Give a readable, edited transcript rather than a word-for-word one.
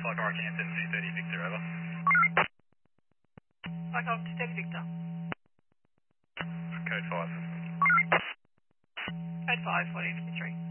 Flight Car Canton 230 Victor, over. Flight Car 230 Victor. Code 5. Code 5, 1453.